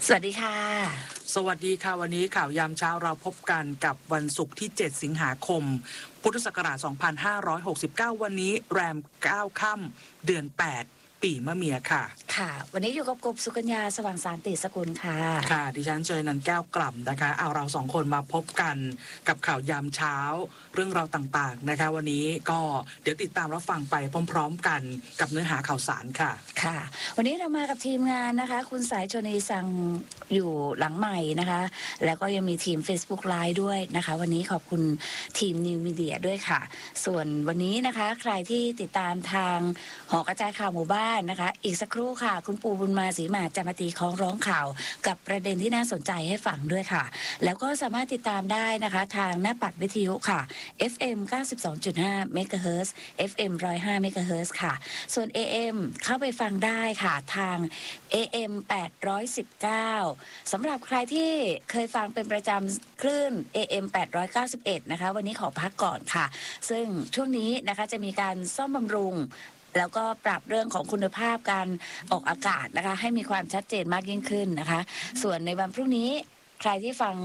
สวัสดีค่ะสวัสดีค่ะวันนี้ข่าวยามเช้าเราพบกันกับวันศุกร์ที่7สิงหาคมพุทธศักราช2569วันนี้แรม9ค่ำเดือน8ปีมะเมียค่ะค่ะวันนี้อยู่กับกบสุกัญญาสว่างสารติสกุลค่ะค่ะดิฉันเจยนันแก้วกล่ำนะคะเอาเราสองคนมาพบกันกับข่าวยามเช้าเรื่องราวต่างๆนะคะวันนี้ก็เดี๋ยวติดตามรับฟังไปพร้อมๆกันกับเนื้อหาข่าวสารค่ะค่ะวันนี้เรามากับทีมงานนะคะคุณสายชนีสั่งอยู่หลังใหม่นะคะแล้วก็ยังมีทีม Facebook Live ด้วยนะคะวันนี้ขอบคุณทีม New Media ด้วยค่ะส่วนวันนี้นะคะใครที่ติดตามทางหอกระจายข่าวหมู่บ้านนะคะอีกสักครู่ค่ะคุณปู่บุญมาศรีมาจะมาตีคล้องร้องข่าวกับประเด็นที่น่าสนใจให้ฟังด้วยค่ะแล้วก็สามารถติดตามได้นะคะทางหน้าปัดวิทยุค่ะ FM 92.5 เมกะเฮิรตซ์ FM 105 เมกะเฮิรตซ์ค่ะส่วน AM เข้าไปฟังได้ค่ะทาง AM 819สำหรับใครที่เคยฟังเป็นประจำคลื่น AM 891นะคะวันนี้ขอพักก่อนค่ะซึ่งช่วงนี้นะคะจะมีการซ่อมบำรุงแล้วก็ปรับเรื่องของคุณภาพการออกอากาศนะคะให้มีความชัดเจนมากยิ่งขึ้นนะคะส่วนในวันพรุ่งนี้ใครที่ฟัง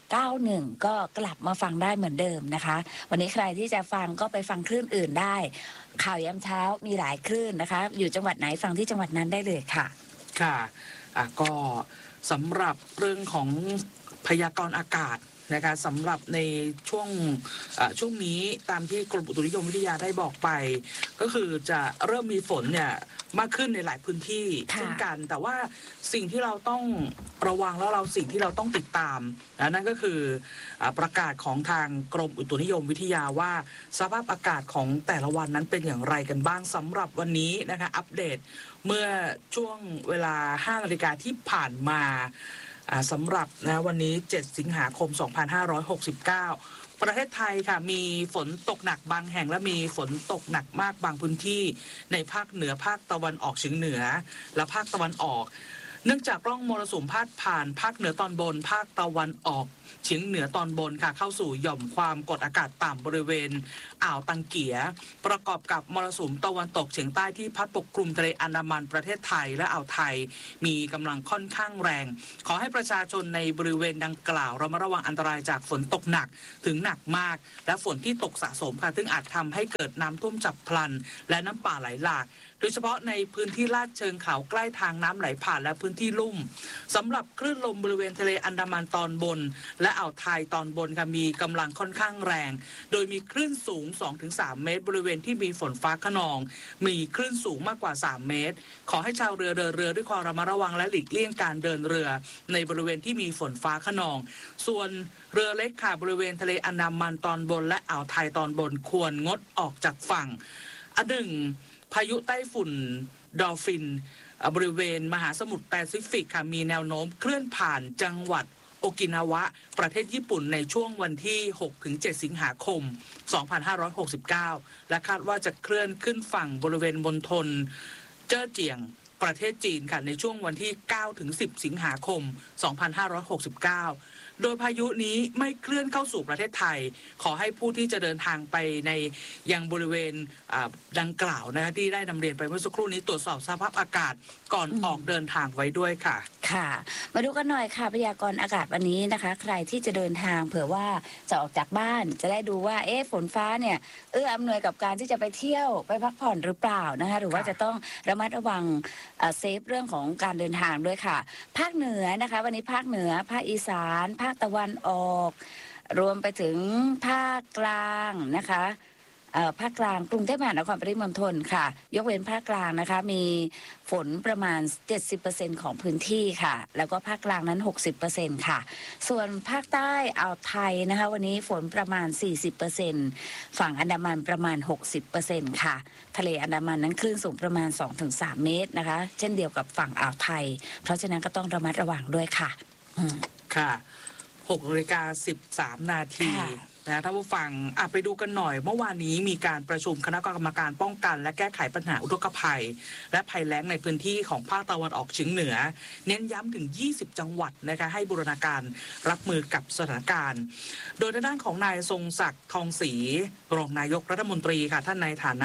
891ก็กลับมาฟังได้เหมือนเดิมนะคะวันนี้ใครที่จะฟังก็ไปฟังคลื่นอื่นได้ข่าวยามเช้ามีหลายคลื่นนะคะอยู่จังหวัดไหนฟังที่จังหวัดนั้นได้เลยค่ะค่ะก็สำหรับเรื่องของพยากรณ์อากาศนะคะสำหรับในช่วงนี้ตามที่กรมอุตุนิยมวิทยาได้บอกไปก็คือจะเริ่มมีฝนเนี่ยมากขึ้นในหลายพื้นที่เช่นกันแต่ว่าสิ่งที่เราต้องระวังแล้วสิ่งที่เราต้องติดตามนั่นก็คือประกาศของทางกรมอุตุนิยมวิทยาว่าสภาพอากาศของแต่ละวันนั้นเป็นอย่างไรกันบ้างสำหรับวันนี้นะคะอัปเดตเมื่อช่วงเวลา 5 นาฬิกาที่ผ่านมาสำหรับวันนี้7สิงหาคม2569ประเทศไทยค่ะมีฝนตกหนักบางแห่งและมีฝนตกหนักมากบางพื้นที่ในภาคเหนือภาคตะวันออกเฉียงเหนือและภาคตะวันออกเนื่องจากร่องมรสุมพาดผ่านภาคเหนือตอนบนภาคตะวันออกเฉียงเหนือตอนบนค่ะเข้าสู่หย่อมความกดอากาศต่ำบริเวณอ่าวตังเกียประกอบกับมรสุมตะวันตกเฉียงใต้ที่พัดปกคลุมทะเลอันดามันประเทศไทยและอ่าวไทยมีกำลังค่อนข้างแรงขอให้ประชาชนในบริเวณดังกล่าวระมัดระวังอันตรายจากฝนตกหนักถึงหนักมากและฝนที่ตกสะสมค่ะซึ่งอาจทำให้เกิดน้ำท่วมฉับพลันและน้ำป่าไหลหลากโดยเฉพาะในพื้นที่ลาดเชิงเขาใกล้ทางน้ำไหลผ่านและพื้นที่ลุ่มสำหรับคลื่นลมบริเวณทะเลอันดามันตอนบนและอ่าวไทยตอนบนค่ะมีกำลังค่อนข้างแรงโดยมีคลื่นสูง 2-3 เมตรบริเวณที่มีฝนฟ้าคะนองมีคลื่นสูงมากกว่า3 เมตรขอให้ชาวเรือเดินเรือด้วยความระมัดระวังและหลีกเลี่ยงการเดินเรือในบริเวณที่มีฝนฟ้าคะนองส่วนเรือเล็กค่ะบริเวณทะเลอันดามันตอนบนและอ่าวไทยตอนบนควรงดออกจากฝั่งพายุไต้ฝุ่นดอลฟินบริเวณมหาสมุทรแปซิฟิกค่ะมีแนวโน้มเคลื่อนผ่านจังหวัดโอกินาวะประเทศญี่ปุ่นในช่วงวันที่ 6-7 สิงหาคม 2569 และคาดว่าจะเคลื่อนขึ้นฝั่งบริเวณมณฑลเจ้อเจียงประเทศจีนค่ะในช่วงวันที่ 9-10 สิงหาคม 2569โดยพายุนี้ไม่เคลื่อนเข้าสู่ประเทศไทยขอให้ผู้ที่จะเดินทางไปในยังบริเวณดังกล่าวนะคะที่ได้นำเรียนไปเมื่อสักครู่นี้ตรวจสอบสภาพอากาศก่อนออกเดินทางไว้ด้วยค่ะค่ะมาดูกันหน่อยค่ะพยากรณ์อากาศวันนี้นะคะใครที่จะเดินทางเผื่อว่าจะออกจากบ้านจะได้ดูว่าฝนฟ้าเนี่ยอำนวยกับการที่จะไปเที่ยวไปพักผ่อนหรือเปล่านะคะหรือว่าจะต้องระมัดระวังเซฟเรื่องของการเดินทางด้วยค่ะภาคเหนือนะคะวันนี้ภาคเหนือภาคอีสานภาคตะวันออกรวมไปถึงภาคกลางนะคะภาคกลางกรุงเทพมหานครปริมณฑลค่ะยกเว้นภาคกลางนะคะมีฝนประมาณ 70% ของพื้นที่ค่ะแล้วก็ภาคกลางนั้น 60% ค่ะส่วนภาคใต้อ่าวไทยนะคะวันนี้ฝนประมาณ 40% ฝั่งอันดามันประมาณ 60% ค่ะทะเลอันดามันนั้นคลื่นสูงประมาณ 2-3 เมตรนะคะเช่นเดียวกับฝั่งอ่าวไทยเพราะฉะนั้นก็ต้องระมัดระวังด้วยค่ะค่ะ6:13 นาทีนะท่านผู้ฟังไปดูกันหน่อยเมื่อวานนี้มีการประชุมคณะกรรมการป้องกันและแก้ไขปัญหาอุทกภัยและภัยแล้งในพื้นที่ของภาคตะวันออกเฉียงเหนือเน้นย้ำถึง20จังหวัดนะคะให้บูรณาการรับมือกับสถานการณ์โดยในด้านของนายทรงศักดิ์ทองศรีรองนายกรัฐมนตรีค่ะท่านในฐานะ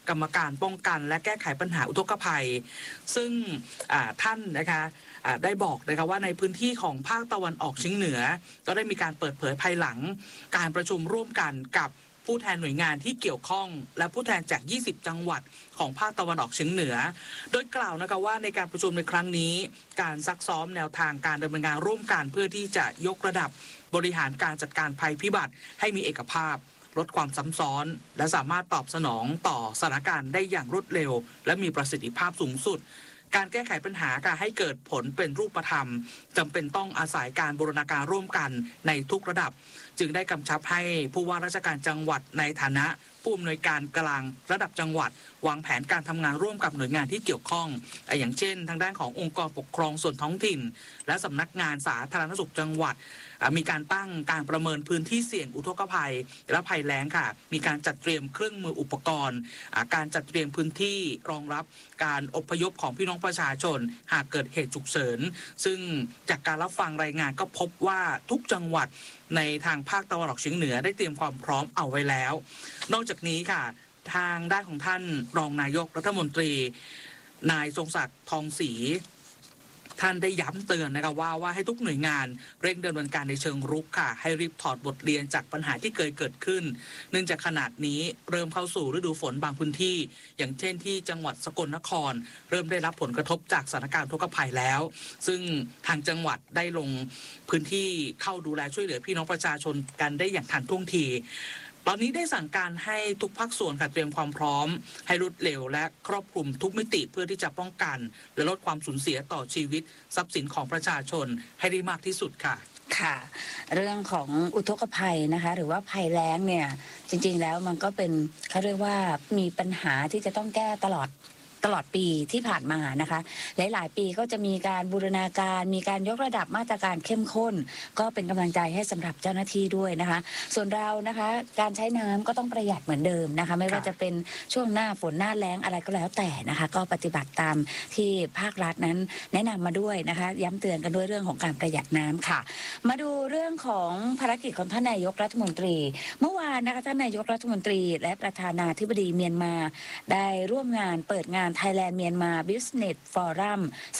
กรรมการป้องกันและแก้ไขปัญหาอุทกภัยซึ่งท่านนะคะได้บอกนะคะว่าในพื้นที่ของภาคตะวันออกเฉียงเหนือก็ได้มีการเปิดเผยภายหลังการประชุมร่วมกันกับผู้แทนหน่วยงานที่เกี่ยวข้องและผู้แทนจาก 20 จังหวัดของภาคตะวันออกเฉียงเหนือโดยกล่าวนะคะว่าในการประชุมในครั้งนี้การซักซ้อมแนวทางการดำเนินงานร่วมกันเพื่อที่จะยกระดับบริหารการจัดการภัยพิบัติให้มีเอกภาพลดความซ้ำซ้อนและสามารถตอบสนองต่อสถานการณ์ได้อย่างรวดเร็วและมีประสิทธิภาพสูงสุดการแก้ไขปัญหาการให้เกิดผลเป็นรูปธรรมจำเป็นต้องอาศัยการบูรณาการร่วมกันในทุกระดับจึงได้กำชับให้ผู้ว่าราชการจังหวัดในฐานะผู้อำนวยการกลางระดับจังหวัดวางแผนการทำงานร่วมกับหน่วยงานที่เกี่ยวข้องอย่างเช่นทางด้านขององค์กรปกครองส่วนท้องถิ่นและสำนักงานสาธารณสุขจังหวัดมีการตั้งการประเมินพื้นที่เสี่ยงอุทกภัยและภัยแล้งค่ะมีการจัดเตรียมเครื่องมืออุปกรณ์การจัดเตรียมพื้นที่รองรับการอพยพของพี่น้องประชาชนหากเกิดเหตุฉุกเฉินซึ่งจากการรับฟังรายงานก็พบว่าทุกจังหวัดในทางภาคตะวันออกเฉียงเหนือได้เตรียมความพร้อมเอาไว้แล้วนอกจากนี้ค่ะทางด้านของท่านรองนายกรัฐมนตรีนายทรงศักดิ์ทองศรีท่านได้ย้ำเตือนนะคะว่าให้ทุกหน่วยงานเร่งดำเนินการในเชิงรุกค่ะให้รีบถอดบทเรียนจากปัญหาที่เคยเกิดขึ้นเนื่องจากขนาดนี้เริ่มเข้าสู่ฤดูฝนบางพื้นที่อย่างเช่นที่จังหวัดสกลนครเริ่มได้รับผลกระทบจากสถานการณ์อุทกภัยแล้วซึ่งทางจังหวัดได้ลงพื้นที่เข้าดูแลช่วยเหลือพี่น้องประชาชนกันได้อย่างทันท่วงทีตอนนี้ได้สั่งการให้ทุกภาคส่วนค่ะเตรียมความพร้อมให้รวดเร็วและครอบคลุมทุกมิติเพื่อที่จะป้องกันและลดความสูญเสียต่อชีวิตทรัพย์สินของประชาชนให้ได้มากที่สุดค่ะค่ะเรื่องของอุทกภัยนะคะหรือว่าภัยแล้งเนี่ยจริงๆแล้วมันก็เป็นเขาเรียกว่ามีปัญหาที่จะต้องแก้ตลอดปีที่ผ่านมานะคะหลายๆปีก็จะมีการบูรณาการมีการยกระดับมาตรการเข้มข้นก็เป็นกำลังใจให้สำหรับเจ้าหน้าที่ด้วยนะคะส่วนเรานะคะการใช้น้ำก็ต้องประหยัดเหมือนเดิมนะคะไม่ว่าจะเป็นช่วงหน้าฝนหน้าแล้งอะไรก็แล้วแต่นะคะก็ปฏิบัติตามที่ภาครัฐนั้นแนะนำมาด้วยนะคะย้ำเตือนกันด้วยเรื่องของการประหยัดน้ำค่ะมาดูเรื่องของภารกิจของท่านนายกรัฐมนตรีเมื่อวานนะคะท่านนายกรัฐมนตรีและประธานาธิบดีเมียนมาได้ร่วมงานเปิดงาน Thailand Myanmar Business Forum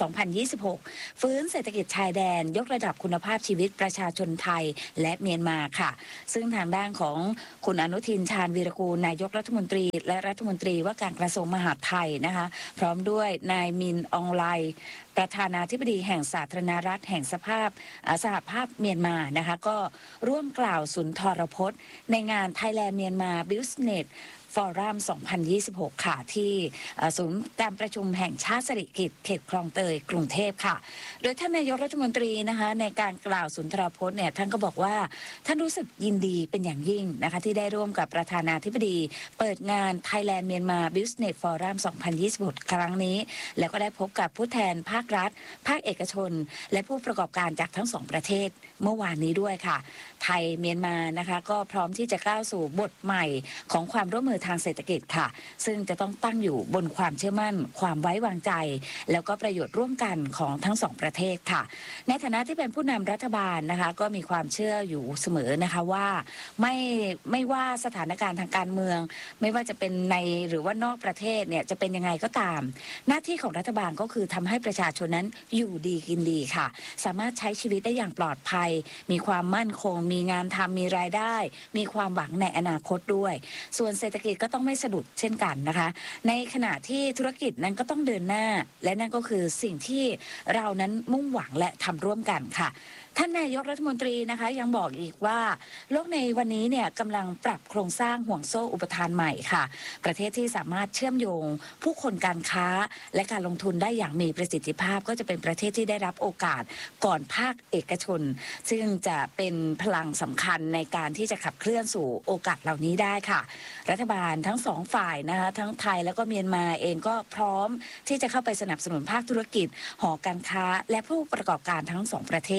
2026 ฟื้นเศรษฐกิจชายแดนยกระดับคุณภาพชีวิตประชาชนไทยและเมียนมาค่ะซึ่งทางด้านของคุณอนุทินชาญวีรกูลนายกรัฐมนตรีและรัฐมนตรีว่าการกระทรวงมหาดไทยนะคะพร้อมด้วยนายมินอองไลประธานาธิบดีแห่งสาธารณรัฐแห่งสหภาพเมียนมานะคะก็ร่วมกล่าวสุนทรพจน์ในงาน Thailand Myanmar Businessฟอรัม 2026 ค่ะที่ศูนย์การประชุมแห่งชาติสิริกิติ์เขตคลองเตยกรุงเทพค่ะโดยท่านนายกรัฐมนตรีนะคะในการกล่าวสุนทรพจน์เนี่ยท่านก็บอกว่าท่านรู้สึกยินดีเป็นอย่างยิ่งนะคะที่ได้ร่วมกับประธานาธิบดีเปิดงาน Thailand Myanmar Business Forum 2026 ครั้งนี้แล้วก็ได้พบกับผู้แทนภาครัฐภาคเอกชนและผู้ประกอบการจากทั้งสองประเทศเมื่อวานนี้ด้วยค่ะไทยเมียนมานะคะก็พร้อมที่จะก้าวสู่บทใหม่ของความร่วมมือทางเศรษฐกิจค่ะซึ่งจะต้องตั้งอยู่บนความเชื่อมั่นความไว้วางใจแล้วก็ประโยชน์ร่วมกันของทั้งสองประเทศค่ะในฐานะที่เป็นผู้นำรัฐบาลนะคะก็มีความเชื่ออยู่เสมอนะคะว่าไม่ว่าสถานการณ์ทางการเมืองไม่ว่าจะเป็นในหรือว่านอกประเทศเนี่ยจะเป็นยังไงก็ตามหน้าที่ของรัฐบาลก็คือทำให้ประชาชนนั้นอยู่ดีกินดีค่ะสามารถใช้ชีวิตได้อย่างปลอดภัยมีความมั่นคงมีงานทำมีรายได้มีความหวังในอนาคตด้วยส่วนเศรษฐกิจก็ต้องไม่สะดุดเช่นกันนะคะในขณะที่ธุรกิจนั้นก็ต้องเดินหน้าและนั่นก็คือสิ่งที่เรานั้นมุ่งหวังและทำร่วมกันค่ะท่านนายกรัฐมนตรีนะคะยังบอกอีกว่าโลกในวันนี้เนี่ยกำลังปรับโครงสร้างห่วงโซ่อุปทานใหม่ค่ะประเทศที่สามารถเชื่อมโยงผู้คนการค้าและการลงทุนได้อย่างมีประสิทธิภาพก็จะเป็นประเทศที่ได้รับโอกาสก่อนภาคเอกชนซึ่งจะเป็นพลังสำคัญในการที่จะขับเคลื่อนสู่โอกาสเหล่านี้ได้ค่ะรัฐบาลทั้งสองฝ่ายนะคะทั้งไทยแล้วก็เมียนมาเองก็พร้อมที่จะเข้าไปสนับสนุนภาคธุรกิจหอการค้าและผู้ประกอบการทั้งสองประเทศ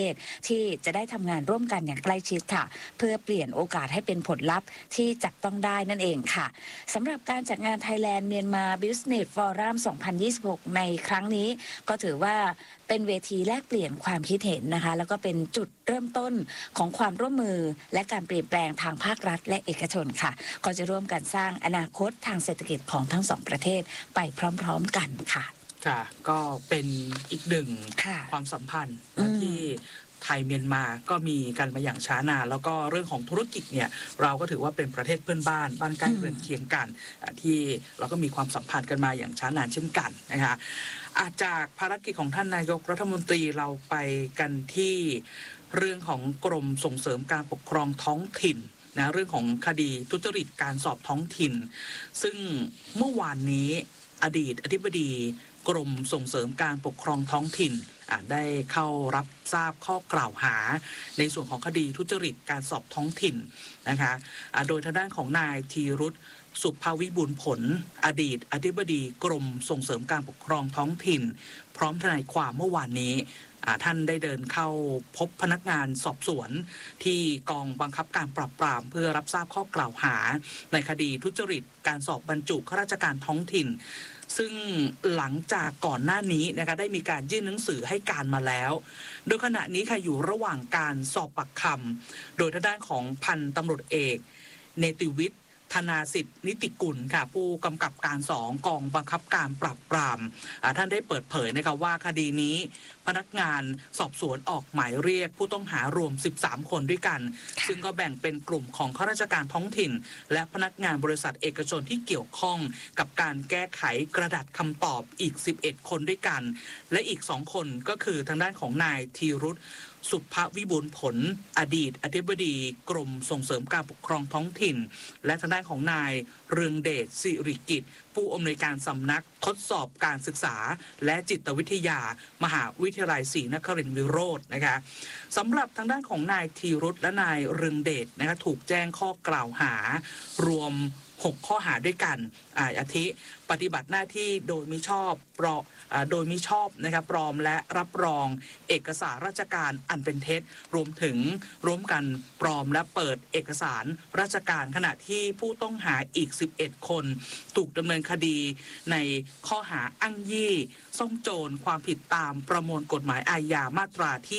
ที่จะได้ทำงานร่วมกันอย่างใกล้ชิดค่ะเพื่อเปลี่ยนโอกาสให้เป็นผลลัพธ์ที่จับต้องได้นั่นเองค่ะสำหรับการจัดงาน Thailand Myanmar Business Forum 2026 ในครั้งนี้ก็ถือว่าเป็นเวทีแลกเปลี่ยนความคิดเห็นนะคะแล้วก็เป็นจุดเริ่มต้นของความร่วมมือและการเปลี่ยนแปลงทางภาครัฐและเอกชนค่ะก็จะร่วมกันสร้างอนาคตทางเศรษฐกิจของทั้งสองประเทศไปพร้อมๆกันค่ะค่ะก็เป็นอีกหนึ่งค่ะความสัมพันธ์ที่ไทยเมียนมาก็มีกันมาอย่างช้านานแล้วก็เรื่องของธุรกิจเนี่ยเราก็ถือว่าเป็นประเทศเพื่อนบ้านใกล้เรือนเคียงกันที่เราก็มีความสัมพันธ์กันมาอย่างช้านานเช่นกันนะคะจากภารกิจของท่านนายกรัฐมนตรีเราไปกันที่เรื่องของกรมส่งเสริมการปกครองท้องถิ่นนะเรื่องของคดีทุจริตการสอบท้องถิ่นซึ่งเมื่อวานนี้อดีตอธิบดีกรมส่งเสริมการปกครองท้องถิ่นได้เข้ารับทราบข้อกล่าวหาในส่วนของคดีทุจริตการสอบท้องถิ่นนะคะโดยทางด้านของนายธีรุธสุภวิบูลย์ผลอดีตอธิบดีกรมส่งเสริมการปกครองท้องถิ่นพร้อมทนายความเมื่อวานนี้ท่านได้เดินเข้าพบพนักงานสอบสวนที่กองบังคับการปราบปรามเพื่อรับทราบข้อกล่าวหาในคดีทุจริตการสอบบรรจุข้าราชการท้องถิ่นซึ่งหลังจากก่อนหน้านี้นะคะได้มีการยื่นหนังสือให้การมาแล้วโดยขณะนี้ค่ะอยู่ระหว่างการสอบปากคำโดยทางด้านของพันตำรวจเอกเนติวิทย์ธนาสิทธินิติกุลค่ะผู้กำกับการ2กองบังคับการปราบปรามท่านได้เปิดเผยนะคะว่าคดีนี้พนักงานสอบสวนออกหมายเรียกผู้ต้องหารวม13คนด้วยกันซึ่งก็แบ่งเป็นกลุ่มของข้าราชการท้องถิ่นและพนักงานบริษัทเอกชนที่เกี่ยวข้องกับการแก้ไขกระดาษคำตอบอีก11คนด้วยกันและอีก2คนก็คือทางด้านของนายธีรุธสุภวิบูลย์ผลอดีตอธิบดีกรมส่งเสริมการปกครองท้องถิ่นและทางด้านของนายเรืองเดชสิริกิจผู้อำนวยการสำนักทดสอบการศึกษาและจิตวิทยามหาวิทยาลัยศรีนครินทร์วิโรจน์นะคะสำหรับทางด้านของนายธีรุธและนายเรืองเดชนะคะถูกแจ้งข้อกล่าวหารวม6ข้อหาด้วยกันอาทิปฏิบัติหน้าที่โดยมิชอบนะครับปลอมและรับรองเอกสารราชการอันเป็นเท็จรวมถึงร่วมกันปลอมและเปิดเอกสารราชการขณะที่ผู้ต้องหาอีก11คนถูกดำเนินคดีในข้อหาอ้างยี่ซ่องโจรความผิดตามประมวลกฎหมายอาญามาตราที่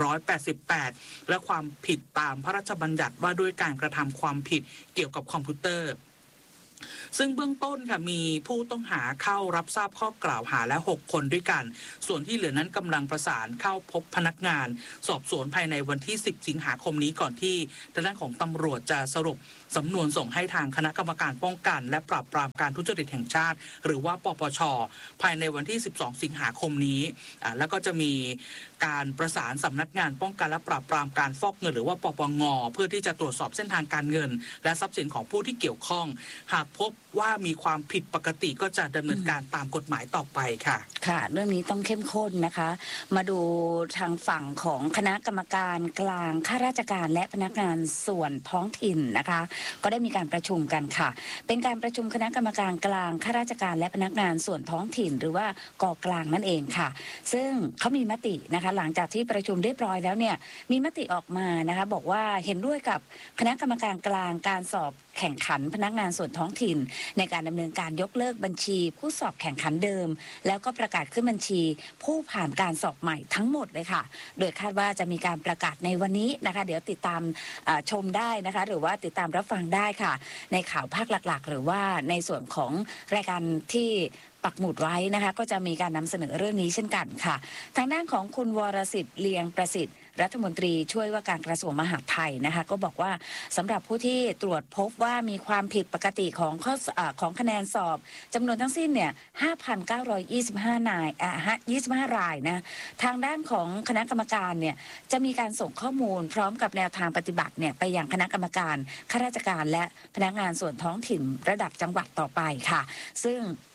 188และความผิดตามพระราชบัญญัติว่าด้วยการกระทำความผิดเกี่ยวกับคอมพิวเตอร์ซึ่งเบื้องต้นค่ะมีผู้ต้องหาเข้ารับทราบข้อกล่าวหาและ6คนด้วยกันส่วนที่เหลือนั้นกำลังประสานเข้าพบพนักงานสอบสวนภายในวันที่10สิงหาคมนี้ก่อนที่ทางด้านของตำรวจจะสรุปสำนวนส่งให้ทางคณะกรรมการป้องกันและปราบปรามการทุจริตแห่งชาติหรือว่าปปช.ภายในวันที่12สิงหาคมนี้แล้วก็จะมีการประสานสำนักงานป้องกันและปราบปรามการฟอกเงินหรือว่าปปง.เพื่อที่จะตรวจสอบเส้นทางการเงินและทรัพย์สินของผู้ที่เกี่ยวข้องหากพบว่ามีความผิดปกติก็จะดำเนินการตามกฎหมายต่อไปค่ะค่ะเรื่องนี้ต้องเข้มข้นนะคะมาดูทางฝั่งของคณะกรรมการกลางข้าราชการและพนักงานส่วนท้องถิ่นนะคะก็ได้มีการประชุมกันค่ะเป็นการประชุมคณะกรรมการกลางข้าราชการและพนักงานส่วนท้องถิ่นหรือว่ากกลางนั่นเองค่ะซึ่งเขามีมตินะคะหลังจากที่ประชุมเรียบร้อยแล้วเนี่ยมีมติออกมานะคะบอกว่าเห็นด้วยกับคณะกรรมการกลางการสอบแข่งขันพนักงานส่วนท้องถิ่นในการดำเนินการยกเลิกบัญชีผู้สอบแข่งขันเดิมแล้วก็ประกาศขึ้นบัญชีผู้ผ่านการสอบใหม่ทั้งหมดเลยค่ะโดยคาดว่าจะมีการประกาศในวันนี้นะคะเดี๋ยวติดตามชมได้นะคะหรือว่าติดตามรับฟังได้ค่ะในข่าวภาคหลักๆหรือว่าในส่วนของรายการที่ปักหมุดไว้นะคะก็จะมีการนำเสนอเรื่องนี้เช่นกันค่ะทางด้านของคุณวรสิทธิ์เลียงประสิทธิ์รัฐมนตรีช่วยว่าการกระทรวงมหาดไทยนะคะก็บอกว่าสำหรับผู้ที่ตรวจพบว่ามีความผิดปกติของคะแนนสอบจำนวนทั้งสิ้นเนี่ย 5,925 นาย25 รายนะทางด้านของคณะกรรมการเนี่ยจะมีการส่งข้อมูลพร้อมกับแนวทางปฏิบัติเนี่ยไปยังคณะกรรมการข้าราชการและพนักงานส่วนท้องถิ่นระดับจังหวัดต่อไปค่ะซึ่ง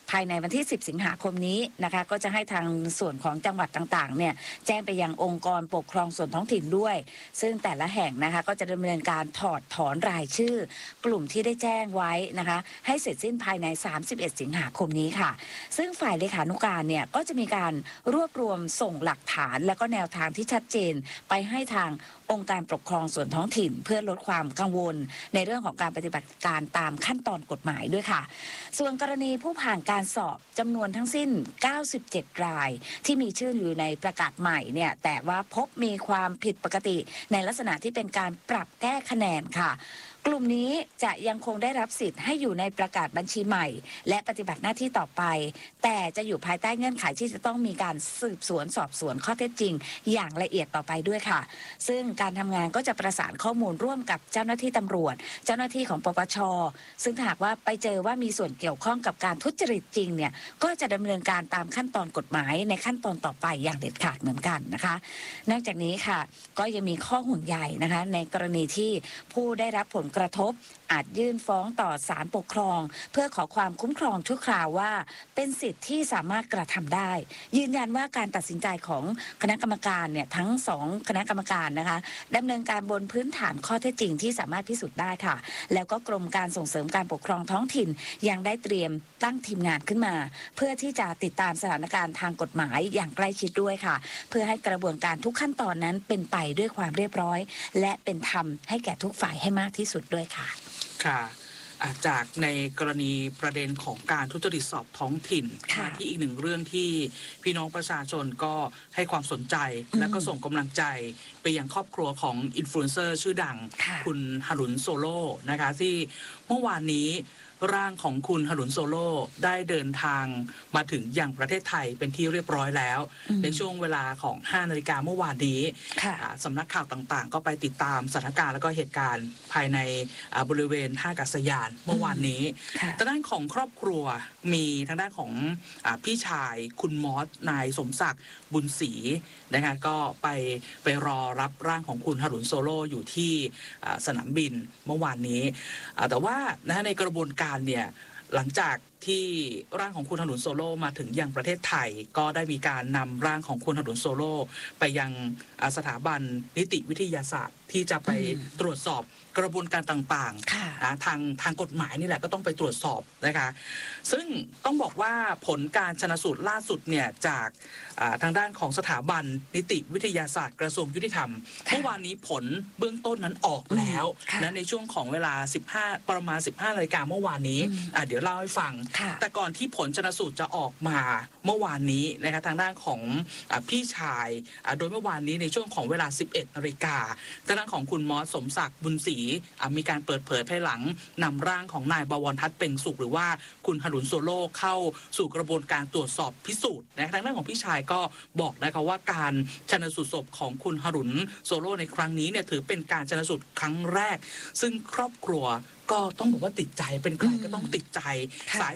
ภายในวันที่ 10 สิงหาคมนี้นะคะก็จะให้ทางส่วนของจังหวัดต่างๆเนี่ยแจ้งไปยังองค์กรปกครองส่วนท้องถิ่นด้วยซึ่งแต่ละแห่งนะคะก็จะดำเนินการถอดถอนรายชื่อกลุ่มที่ได้แจ้งไว้นะคะให้เสร็จสิ้นภายใน 31 สิงหาคมนี้ค่ะซึ่งฝ่ายเลขานุการเนี่ยก็จะมีการรวบรวมส่งหลักฐานและก็แนวทางที่ชัดเจนไปให้ทางองค์การปกครองส่วนท้องถิ่นเพื่อลดความกังวลในเรื่องของการปฏิบัติการตามขั้นตอนกฎหมายด้วยค่ะส่วนกรณีผู้ผ่านการสอบจำนวนทั้งสิ้น 97 รายที่มีชื่ออยู่ในประกาศใหม่เนี่ยแต่ว่าพบมีความผิดปกติในลักษณะที่เป็นการปรับแก้คะแนนค่ะกลุ่มนี้จะยังคงได้รับสิทธิ์ให้อยู่ในประกาศบัญชีใหม่และปฏิบัติหน้าที่ต่อไปแต่จะอยู่ภายใต้เงื่อนไขที่จะต้องมีการสืบสวนสอบสวนข้อเท็จจริงอย่างละเอียดต่อไปด้วยค่ะซึ่งการทำงานก็จะประสานข้อมูลร่วมกับเจ้าหน้าที่ตำรวจเจ้าหน้าที่ของปปชซึ่งหากว่าไปเจอว่ามีส่วนเกี่ยวข้องกับการทุจริตจริงเนี่ยก็จะดำเนินการตามขั้นตอนกฎหมายในขั้นตอนต่อไปอย่างเด็ดขาดเหมือนกันนะคะนอกจากนี้ค่ะก็ยังมีข้อห่วงใยนะคะในกรณีที่ผู้ได้รับผลกระทบอาจยื่นฟ้องต่อศาลปกครองเพื่อขอความคุ้มครองชั่วคราวว่าเป็นสิทธิ์ที่สามารถกระทำได้ยืนยันว่าการตัดสินใจของคณะกรรมการเนี่ยทั้ง2คณะกรรมการนะคะดำเนินการบนพื้นฐานข้อเท็จจริงที่สามารถพิสูจน์ได้ค่ะแล้วก็กรมการส่งเสริมการปกครองท้องถิ่นยังได้เตรียมตั้งทีมงานขึ้นมาเพื่อที่จะติดตามสถานการณ์ทางกฎหมายอย่างใกล้ชิดด้วยค่ะเพื่อให้กระบวนการทุกขั้นตอนนั้นเป็นไปด้วยความเรียบร้อยและเป็นธรรมให้แก่ทุกฝ่ายให้มากที่สุดด้วยค่ะค่ะจากในกรณีประเด็นของการทุจริตสอบท้องถิ่นมาที่อีกหนึ่งเรื่องที่พี่น้องประชาชนก็ให้ความสนใจและก็ส่งกำลังใจไปยังครอบครัวของอินฟลูเอนเซอร์ชื่อดังคุณฮารุนโซโล่นะคะที่เมื่อวานนี้ร่างของคุณฮารุนโซโล่ได้เดินทางมาถึงยังประเทศไทยเป็นที่เรียบร้อยแล้วในช่วงเวลาของ 5 นาฬิกาเมื่อวานนี้สำนักข่าวต่างๆก็ไปติดตามสถานการณ์และก็เหตุการณ์ภายในบริเวณท่าอากาศยานเมื่อวานนี้ทางด้านของครอบครัวมีทางด้านของพี่ชายคุณมอสนายสมศักดิ์บุญศรีนะคะก็ไปรอรับร่างของคุณฮารุนโซโล่อยู่ที่สนามบินเมื่อวานนี้แต่ว่าในกระบวนการเนี่ยหลังจากที่ร่างของคุณฮารุนโซโล่มาถึงยังประเทศไทยก็ได้มีการนำร่างของคุณฮารุนโซโล่ไปยังสถาบันนิติวิทยาศาสตร์ที่จะไปตรวจสอบกระบวนการต่างๆทางกฎหมายนี่แหละก็ต้องไปตรวจสอบนะคะซึ่งต้องบอกว่าผลการชันสูตรล่าสุดเนี่ยจากทางด้านของสถาบันนิติวิทยาศาสตร์กระทรวงยุติธรรมเมื่อวานนี้ผลเบื้องต้นนั้นออกแล้วนะในช่วงของเวลาประมาณ 15 นาฬิกาเมื่อวานนี้เดี๋ยวเล่าให้ฟังแต่ก่อนที่ผลชันสูตรจะออกมาเมื่อวานนี้นะคะทางด้านของพี่ชายโดยเมื่อวานนี้ในช่วงของเวลา 11 นาฬิกาทางด้านของคุณมอสสมศักดิ์บุญศรีมีการเปิดเผยภายหลังนำร่างของนายบวรทัศน์เป่งสุขหรือว่าคุณฮารุนโซโล่เข้าสู่กระบวนการตรวจสอบพิสูจน์นะทางด้านของพี่ชายก็บอกนะคะว่าการชันสูตรศพของคุณฮารุนโซโล่ในครั้งนี้เนี่ยถือเป็นการชันสูตรครั้งแรกซึ่งครอบครัวก็ต้องบอกว่าติดใจเป็นใครก็ต้องติดใจสา